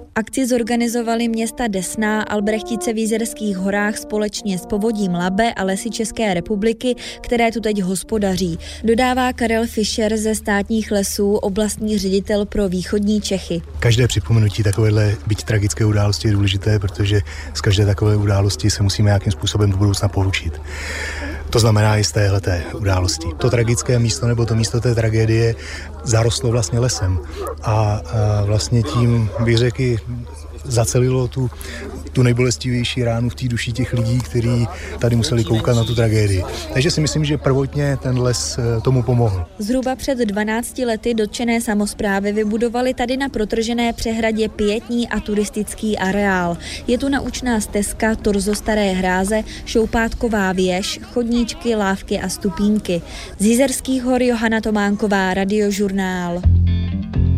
Akci zorganizovali města Desná, Albrechtice v Jizerských horách společně s Povodím Labe a Lesy České republiky, které tu teď hospodaří. Dodává Karel Fischer ze Státních lesů, oblastní ředitel pro východní Čechy. Každé připomenutí takovéhle byť tragické události je důležité, protože z každé takové události se musíme nějakým způsobem do budoucna poučit. To znamená i z téhleté události. To tragické místo nebo to místo té tragédie zarostlo vlastně lesem a vlastně tím, bych řekl, zacelilo tu nejbolestivější ránu v té duši těch lidí, kteří tady museli koukat na tu tragédii. Takže si myslím, že prvotně ten les tomu pomohl. Zhruba před 12 lety dotčené samosprávy vybudovaly tady na protržené přehradě pietní a turistický areál. Je tu naučná stezka, torzo Staré hráze, šoupátková věž, chodníčky, lávky a stupínky. Z Jizerských hor Johana Tománková, Radiožurnál.